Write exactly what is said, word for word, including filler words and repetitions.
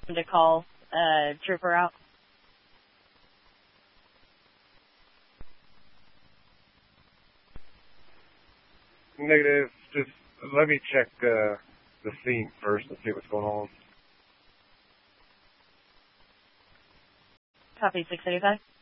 to call uh, Trooper out. Negative. Just let me check uh, the scene first and see what's going on. Copy six eighty-five.